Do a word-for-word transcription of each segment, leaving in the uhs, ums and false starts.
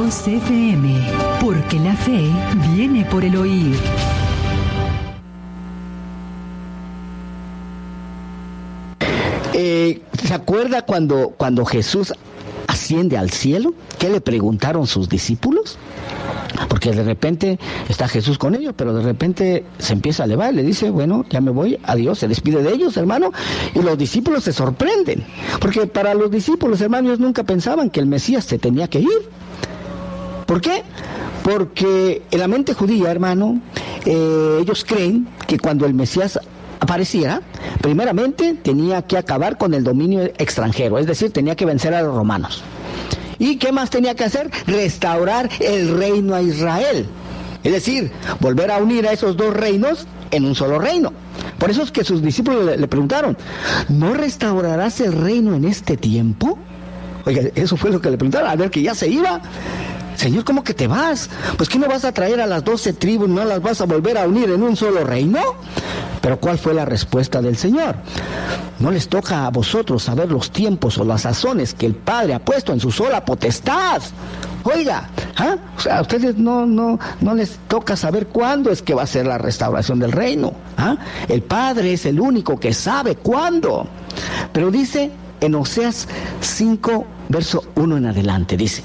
Logos F M, porque la fe viene por el oír. Eh, ¿Se acuerda cuando, cuando Jesús asciende al cielo? ¿Qué le preguntaron sus discípulos? Porque de repente está Jesús con ellos, pero de repente se empieza a elevar, le dice, bueno, ya me voy, adiós, se despide de ellos, hermano, y los discípulos se sorprenden, porque para los discípulos, hermanos, nunca pensaban que el Mesías se tenía que ir. ¿Por qué? Porque en la mente judía, hermano, eh, ellos creen que cuando el Mesías apareciera, primeramente tenía que acabar con el dominio extranjero, es decir, tenía que vencer a los romanos. ¿Y qué más tenía que hacer? Restaurar el reino a Israel. Es decir, volver a unir a esos dos reinos en un solo reino. Por eso es que sus discípulos le, le preguntaron, ¿no restaurarás el reino en este tiempo? Oiga, eso fue lo que le preguntaron, a ver que ya se iba. Señor, ¿cómo que te vas? Pues ¿qué no vas a traer a las doce tribus, no las vas a volver a unir en un solo reino? Pero ¿cuál fue la respuesta del Señor? No les toca a vosotros saber los tiempos o las sazones que el Padre ha puesto en su sola potestad. Oiga, ¿ah? O sea, a ustedes no, no, no les toca saber cuándo es que va a ser la restauración del reino. ¿Ah? El Padre es el único que sabe cuándo. Pero dice en Oseas cinco, verso uno en adelante, dice: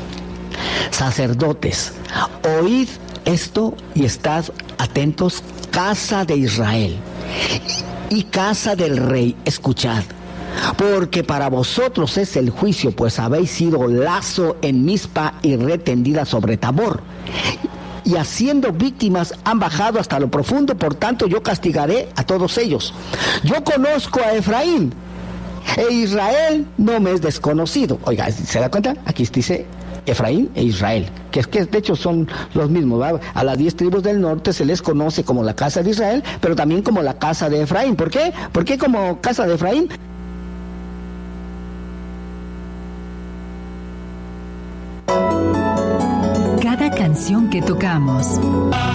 sacerdotes, oíd esto y estad atentos, casa de Israel y casa del rey, escuchad, porque para vosotros es el juicio, pues habéis sido lazo en Mizpa y red tendida sobre Tabor, y haciendo víctimas han bajado hasta lo profundo, por tanto yo castigaré a todos ellos. Yo conozco a Efraín, e Israel no me es desconocido. Oiga, ¿se da cuenta? Aquí dice Efraín e Israel, que es que de hecho son los mismos, ¿verdad? A las diez tribus del norte se les conoce como la casa de Israel, pero también como la casa de Efraín. ¿Por qué? ¿Por qué como casa de Efraín? Cada canción que tocamos